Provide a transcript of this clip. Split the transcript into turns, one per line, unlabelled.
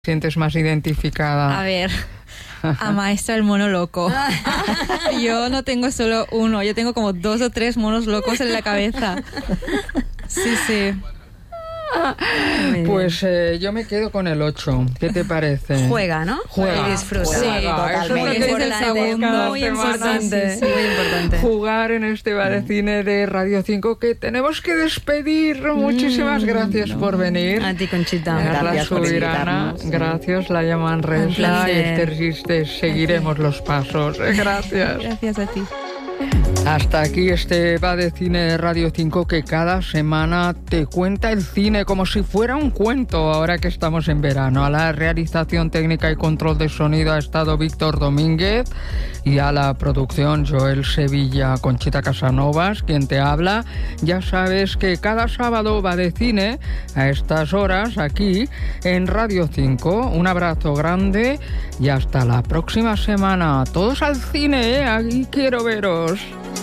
sientes más identificada?
A ver, a Maestra el mono loco. Yo no tengo solo uno, yo tengo como 2 o 3 monos locos en la cabeza. Sí, sí.
Pues yo me quedo con el 8. ¿Qué te parece?
Juega, ¿no?
Juega.
Y disfruta.
Sí,
totalmente.
eso es lo que
dice el segundo.
Muy importante.
Sí,
Muy importante.
Jugar en este Va de Cine de Radio 5 que tenemos que despedir. Muchísimas gracias por venir.
A ti, Conchita.
Carla
Gracias por
Subirana,
invitarnos.
gracias, Laia Manresla y
placer.
Esther Gistes. Seguiremos los pasos. Gracias.
Gracias a ti.
Hasta aquí este Va de Cine de Radio 5 que cada semana te cuenta el cine como si fuera un cuento ahora que estamos en verano. A la realización técnica y control de sonido ha estado Víctor Domínguez y a la producción Joel Sevilla, Conchita Casanovas, quien te habla. Ya sabes que cada sábado Va de Cine a estas horas aquí en Radio 5. Un abrazo grande y hasta la próxima semana. Todos al cine, ¿eh? Aquí quiero veros.